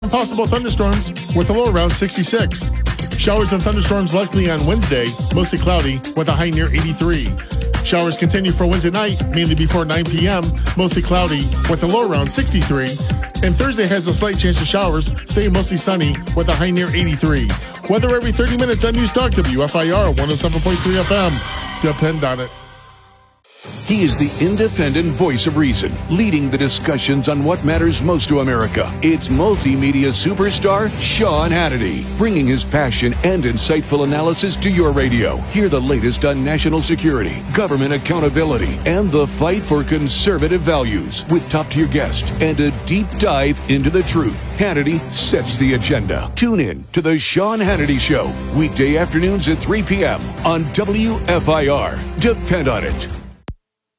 Possible thunderstorms with a low around 66. Showers and thunderstorms likely on Wednesday, mostly cloudy with a high near 83. Showers continue for Wednesday night, mainly before 9 p.m., mostly cloudy with a low around 63. And Thursday has a slight chance of showers, staying mostly sunny with a high near 83. Weather every 30 minutes on News Talk WFIR 107.3 FM. Depend on it. He is the independent voice of reason, leading the discussions on what matters most to America. It's multimedia superstar Sean Hannity, bringing his passion and insightful analysis to your radio. Hear the latest on national security, government accountability, and the fight for conservative values with top-tier guests and a deep dive into the truth. Hannity sets the agenda. Tune in to the Sean Hannity Show, weekday afternoons at 3 p.m. on WFIR. Depend on it.